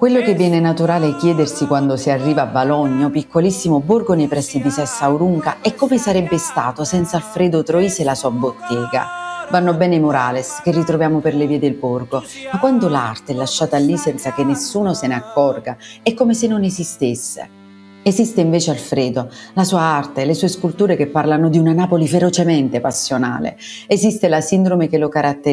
Quello che viene naturale chiedersi quando si arriva a Valogno, piccolissimo borgo nei pressi di Sessa Aurunca, è come sarebbe stato senza Alfredo Troisi e la sua bottega. Vanno bene i murales che ritroviamo per le vie del borgo, ma quando l'arte è lasciata lì senza che nessuno se ne accorga, è come se non esistesse. Esiste invece Alfredo, la sua arte, le sue sculture che parlano di una Napoli ferocemente passionale. Esiste la sindrome che lo caratterizza.